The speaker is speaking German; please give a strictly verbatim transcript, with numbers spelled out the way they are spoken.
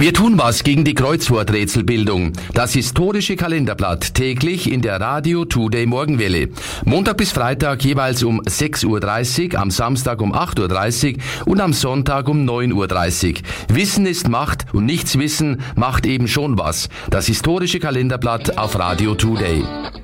Wir tun was gegen die Kreuzworträtselbildung. Das historische Kalenderblatt täglich in der Radio Today Morgenwelle. Montag bis Freitag jeweils um sechs Uhr dreißig, am Samstag um acht Uhr dreißig und am Sonntag um neun Uhr dreißig. Wissen ist Macht und nichts wissen macht eben schon was. Das historische Kalenderblatt auf Radio Today.